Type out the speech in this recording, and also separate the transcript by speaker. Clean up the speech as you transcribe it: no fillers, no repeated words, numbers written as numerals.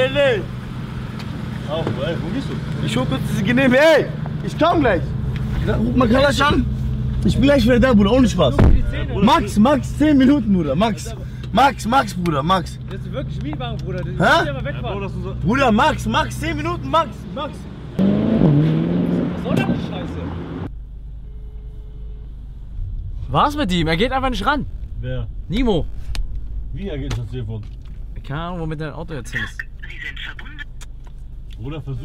Speaker 1: nee.
Speaker 2: Auf, ey, wo gehst du?
Speaker 1: Ich hol kurz diese Genehme, ey. Ich komm gleich. Ruf mal Kalasch an. Ich bin gleich wieder da, Bruder, ohne Spaß. Max, 10 Minuten, Bruder, Max, Bruder, Max.
Speaker 3: Das ist wirklich Mietwagen, Bruder.
Speaker 1: Hä?
Speaker 3: Mal wegfahren.
Speaker 1: Bruder, Max, 10 Minuten, Max.
Speaker 3: Was soll das die Scheiße? Was mit ihm? Er geht einfach nicht ran.
Speaker 2: Wer?
Speaker 3: Nimo.
Speaker 2: Wie er geht das Telefon?
Speaker 3: Keine Ahnung, womit dein Auto jetzt hin ist.
Speaker 2: Bruder, versuch.